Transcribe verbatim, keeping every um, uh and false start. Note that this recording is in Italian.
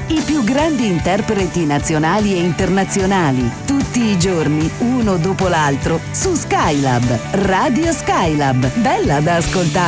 I più grandi interpreti nazionali e internazionali, tutti i giorni, uno dopo l'altro, su Skylab. Radio Skylab, bella da ascoltare.